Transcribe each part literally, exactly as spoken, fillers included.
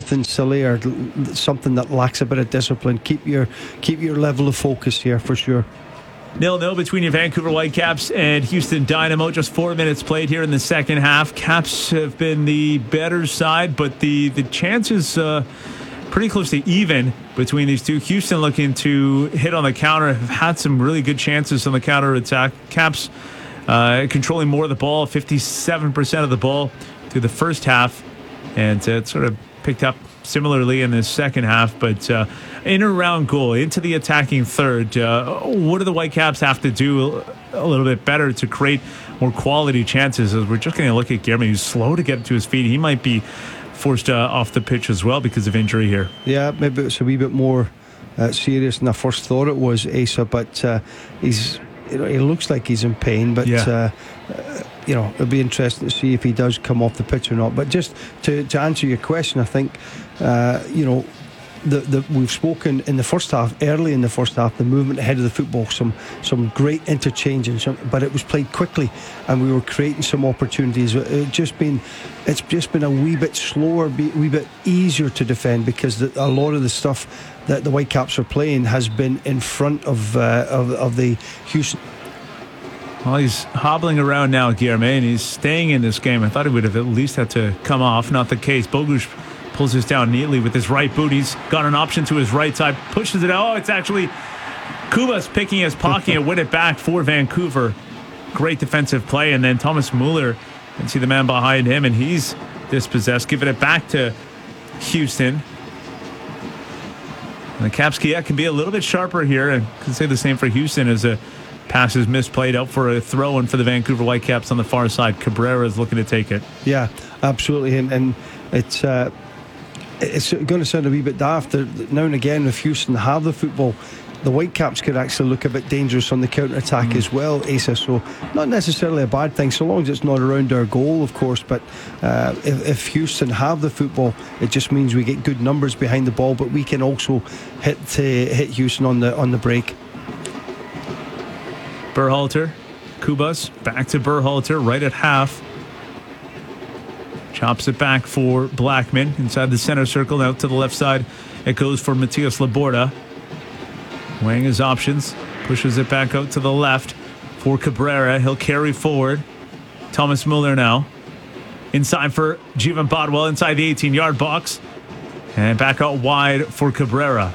something silly or something that lacks a bit of discipline. Keep your keep your level of focus here for sure. nil-nil between your Vancouver Whitecaps and Houston Dynamo. Just four minutes played here in the second half. Caps have been the better side, but the, the chances uh, pretty close to even between these two. Houston looking to hit on the counter, have had some really good chances on the counter attack. Caps uh, controlling more of the ball, fifty-seven percent of the ball through the first half, and uh, it sort of picked up similarly in the second half. But uh, in or around goal, into the attacking third, uh, what do the Whitecaps have to do a little bit better to create more quality chances? As we're just going to look at Guilherme, who's slow to get to his feet. He might be forced uh, off the pitch as well because of injury here. Yeah, maybe it's a wee bit more uh, serious than I first thought it was, Asa, but uh, he's, you know, he looks like he's in pain, but yeah. uh, uh, you know, it'll be interesting to see if he does come off the pitch or not. But just to, to answer your question, I think uh, you know, The, the, we've spoken in the first half, early in the first half, the movement ahead of the football, some some great interchange, and some, but it was played quickly, and we were creating some opportunities. It just been, it's just been a wee bit slower, a wee bit easier to defend, because the, a lot of the stuff that the Whitecaps are playing has been in front of uh, of, of the Houston. Well, he's hobbling around now, Guilherme, and he's staying in this game. I thought he would have at least had to come off. Not the case. Bogusz pulls this down neatly with his right boot. He's got an option to his right side, pushes it out. Oh, it's actually Kubas picking his pocket and win it back for Vancouver. Great defensive play. And then Thomas Muller, and see the man behind him, and he's dispossessed, giving it back to Houston. And the Caps yeah, can be a little bit sharper here. I can say the same for Houston as a pass is misplayed out for a throw-in for the Vancouver Whitecaps on the far side. Cabrera is looking to take it. Yeah, absolutely. And, and it's... Uh, It's going to sound a wee bit daft. Now and again, if Houston have the football, the Whitecaps could actually look a bit dangerous on the counter-attack mm. as well, Asa. So not necessarily a bad thing, so long as it's not around our goal, of course. But uh, if, if Houston have the football, it just means we get good numbers behind the ball, but we can also hit uh, hit Houston on the on the break. Berhalter, Kubas, back to Berhalter, right at half. Chops it back for Blackman inside the center circle. Out to the left side, it goes for Matias Laborda. Weighing his options, pushes it back out to the left for Cabrera. He'll carry forward. Thomas Muller now. Inside for Jivan Bodwell inside the eighteen-yard box. And back out wide for Cabrera.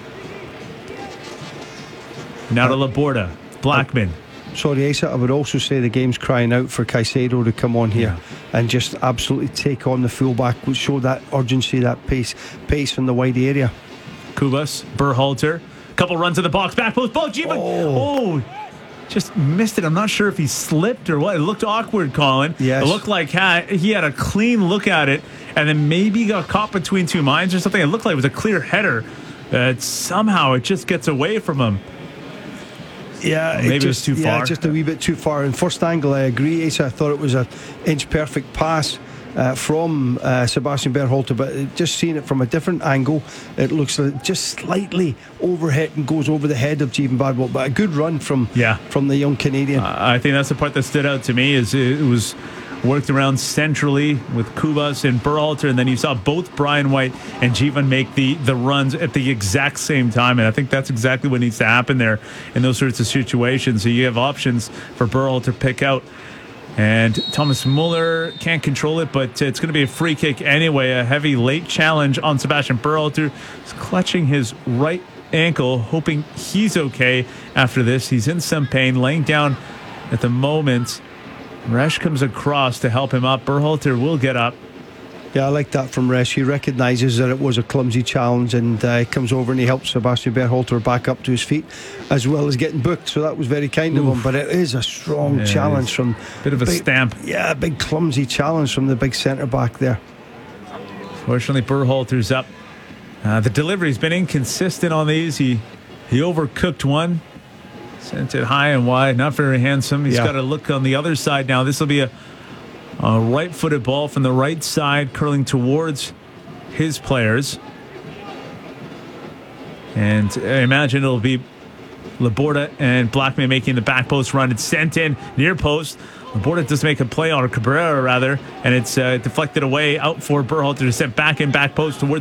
Now to Laborda. Blackman. Sorry, Asa, I would also say the game's crying out for Caicedo to come on here yeah. and just absolutely take on the fullback, which show that urgency, that pace pace in the wide area. Kubas, Berhalter, couple runs in the box, back post, ball, Jivan. Oh. oh, just missed it. I'm not sure if he slipped or what. It looked awkward, Colin. Yes. It looked like he had a clean look at it, and then maybe got caught between two minds or something. It looked like it was a clear header. Uh, somehow it just gets away from him. Yeah, maybe it, just, it was too yeah, far. just a wee bit too far. In first angle, I agree, Asa. I thought it was a inch perfect pass uh, from uh, Sebastian Berhalter, but just seeing it from a different angle, it looks like just slightly overhit and goes over the head of Jivan Bodwell. But a good run from yeah. from the young Canadian. Uh, I think that's the part that stood out to me. Is it was worked around centrally with Kubas and Berhalter, and then you saw both Brian White and Jivan make the, the runs at the exact same time, and I think that's exactly what needs to happen there in those sorts of situations. So you have options for Berhalter to pick out, and Thomas Muller can't control it, but it's going to be a free kick anyway. A heavy late challenge on Sebastian Berhalter. He's clutching his right ankle, hoping he's okay after this. He's in some pain, laying down at the moment. Resch comes across to help him up. Berhalter will get up. Yeah, I like that from Resch. He recognises that it was a clumsy challenge, and uh, he comes over and he helps Sebastian Berhalter back up to his feet, as well as getting booked. So that was very kind Oof. of him. But it is a strong yeah, challenge from bit of a big, stamp. Yeah, a big clumsy challenge from the big centre back there. Fortunately, Berhalter's up. Uh, the delivery's been inconsistent on these. He he overcooked one. Sent it high and wide. Not very handsome. He's yeah. got to look on the other side now. This will be a, a right-footed ball from the right side, curling towards his players. And I imagine it'll be Laborda and Blackman making the back post run. It's sent in near post. Laborda does make a play on, or Cabrera rather, and it's uh, deflected away out for Berhalter to send back in back post towards